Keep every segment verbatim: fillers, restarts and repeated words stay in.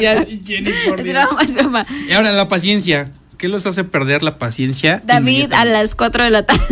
ya. Jenny, por Es Dios. broma, es broma. Y ahora la paciencia. ¿Qué los hace perder la paciencia? David a las cuatro de la tarde.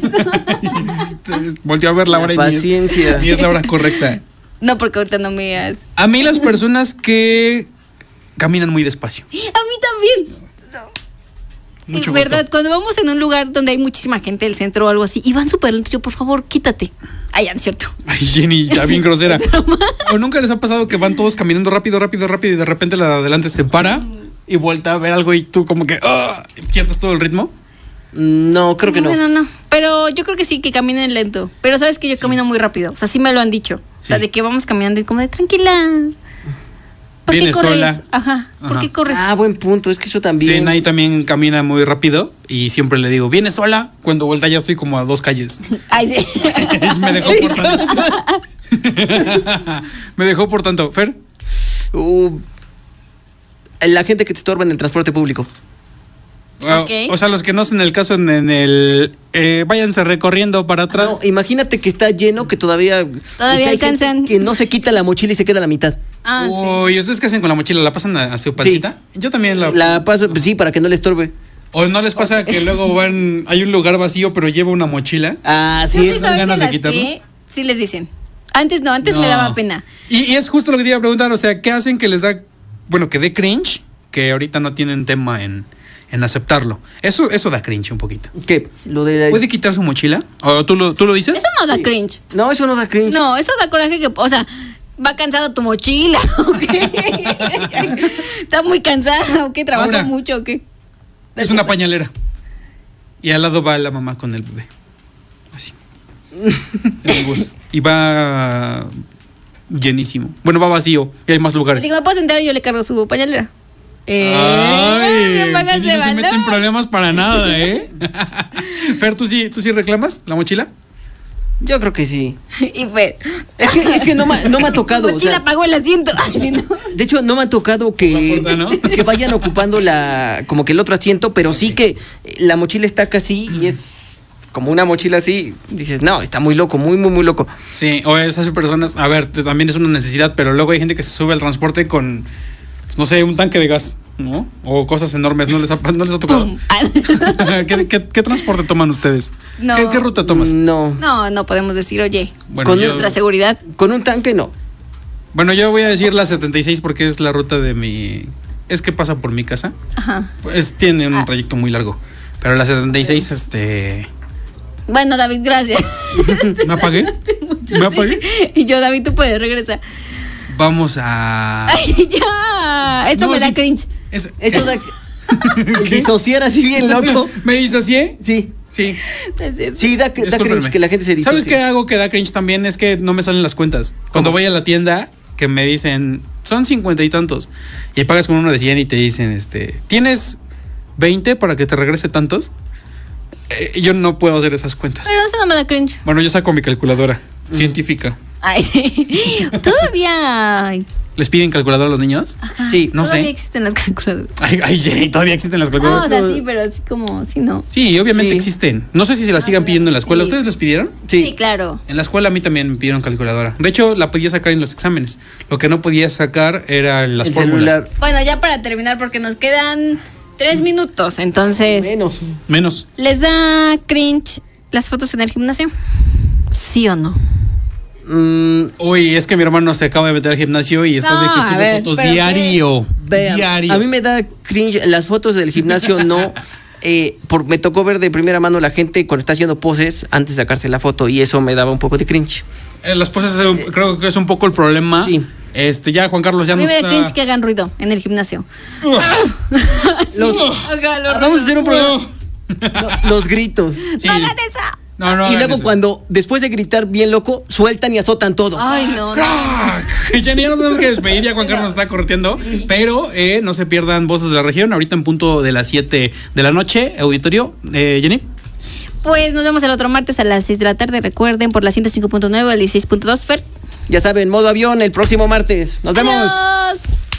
Volteó a ver la hora La y ni es- paciencia. ni es la hora correcta. No, porque ahorita no me digas. A mí las personas que caminan muy despacio. A mí también. Mucho Es verdad, gusto. cuando vamos en un lugar donde hay muchísima gente del centro o algo así y van súper lentos, yo, por favor, quítate. Ay, ya, no es cierto. Ay, Jenny, ya bien grosera. ¿O nunca les ha pasado que van todos caminando rápido, rápido, rápido y de repente la de adelante se para y vuelta a ver algo y tú como que ¡ah! ¿Pierdes todo el ritmo? No, creo que no. No, no, no. Pero yo creo que sí, que caminen lento. Pero sabes que yo camino muy rápido. O sea, sí me lo han dicho. O sea, Sí. de que vamos caminando y como de tranquila. ¿Por Vienes qué corres? sola. Ajá. ¿Por Ajá. qué corres? Ah, buen punto, es que eso Sí, también. Nay también camina muy rápido y siempre le digo, ¿vienes sola? Cuando vuelta ya estoy como a dos calles. Ay, sí. Me dejó por tanto. Me dejó por tanto. Fer, Uh, la gente que te estorba en el transporte público. ah, Ok. o sea, los que no hacen el caso en, en el... eh, váyanse recorriendo para atrás. No, imagínate que está lleno, que todavía. Todavía y que hay alcanzan. gente que no se quita la mochila y se queda a la mitad. Ah, sí. Uy, ¿ustedes qué hacen con la mochila? ¿La pasan a, a su pancita? Yo también la... La pasa, sí, para que no le estorbe. ¿O no les pasa que luego van... Hay un lugar vacío pero lleva una mochila? Ah, Yo sí. sí es- sabes ganas que de las quitarlo? que sí les dicen. Antes no, antes No. me daba pena. Y, y es justo lo que te iba a preguntar, o sea, ¿qué hacen que les da... Bueno, que dé cringe, que ahorita no tienen tema en, en aceptarlo? Eso, eso da cringe un poquito. ¿Qué? Lo de la- ¿Puede quitar su mochila? ¿O tú lo, tú lo dices? Eso no da cringe. No, eso no da cringe. No, eso da coraje que, o sea, va cansada tu mochila, ¿o qué? Está muy cansada, ¿o qué? Trabaja Ahora. mucho, ¿o qué? Es una pañalera. Y al lado va la mamá con el bebé. Así. En el bus. Y va llenísimo. Bueno, va vacío. Y hay más lugares. Digo, ¿me puedo sentar y yo le cargo su pañalera? Eh, Ay, bien, póngase Jenny no se mete en valor. problemas para nada, ¿eh? Fer, ¿tú sí, ¿tú sí reclamas la mochila? Yo creo que sí. Y fue. Es que, es que no, me, no me ha tocado. Tu mochila o sea, pagó el asiento. Ay, sí, no. de hecho, no me ha tocado que, La puerta, ¿no? que vayan ocupando la como que el otro asiento, pero sí que la mochila está casi y es como una mochila así. Dices, no, está muy loco, muy, muy, muy loco. Sí, o esas personas, a ver, te- también es una necesidad, pero luego hay gente que se sube al transporte con, pues, no sé, un tanque de gas, ¿no? O cosas enormes, ¿no les ha, no les ha tocado? Pum. Ah. ¿Qué, qué, qué transporte toman ustedes? No. ¿Qué, qué ruta tomas? No. No, no podemos decir, oye, Bueno, Con yo, nuestra seguridad. Con un tanque no. bueno, yo voy a decir la setenta y seis porque es la ruta de mi... Es que pasa por mi casa. Ajá. Pues tiene un Ah. trayecto muy largo. Pero la setenta y seis, este... Bueno, David, gracias. ¿Me apagué? Mucho, ¿Me sí. apagué? Y yo, David, tú puedes, regresa. Vamos a... Ay, ya. Eso No, me da sí. cringe. Es- Eso da. Disociar así bien loco. ¿Me disocié? Sí. Sí. Es cierto. Sí, da, da Discúlpenme. cringe que la gente se dice. ¿Sabes qué hago que da cringe también? Es que no me salen las cuentas. Cuando ¿Cómo? voy a la tienda, que me dicen, son cincuenta y tantos. Y pagas con uno de cien y te dicen, este, ¿tienes veinte para que te regrese tantos? Eh, yo no puedo hacer esas cuentas. Pero eso no me da cringe. Bueno, yo saco mi calculadora científica. Ay, todavía. ¿Les piden calculadora a los niños? Ajá, Sí, no todavía sé. existen las calculadoras. Ay, ay, Jenny, todavía existen las No, o calculadoras. sea, sí, pero así como, sí, no. Sí, obviamente Sí. existen. No sé si se las sigan pidiendo en la escuela. Sí. ¿Ustedes les pidieron? Sí, Sí. claro. En la escuela a mí también me pidieron calculadora. De hecho, la podía sacar en los exámenes. Lo que no podía sacar eran las El fórmulas. celular. Bueno, ya para terminar, porque nos quedan tres minutos. Entonces, Menos. Menos. ¿les da cringe las fotos en el gimnasio? ¿Sí o no? Mm, Uy, es que mi hermano se acaba de meter al gimnasio y está No, de que a sube ver, fotos pero diario. vea, Diario. a mí me da cringe las fotos del gimnasio, no. Eh, por, me tocó ver de primera mano la gente cuando está haciendo poses antes de sacarse la foto y eso me daba un poco de cringe. Eh, las poses eh, creo que es un poco el problema. Sí. Este, ya Juan Carlos ya A no mí me da está. cringe que hagan ruido en el gimnasio. Los- Haga lo Ah, vamos a hacer un programa. Oh. Los, los gritos. Sí. ¡No hagan eso! No, no y hagan luego eso. cuando, después de gritar bien loco, sueltan y azotan todo. Ay, no, no. ¡Crack! Jenny, ya nos tenemos que despedir, ya Juan Carlos está correteando. Pero eh, no se pierdan Voces de la Región, ahorita en punto de las siete de la noche, auditorio. Eh, Jenny. Pues nos vemos el otro martes a las seis de la tarde. Recuerden, por la ciento cinco punto nueve o el dieciséis punto dos, Fer. Ya saben, modo avión el próximo martes. Nos vemos. Adiós.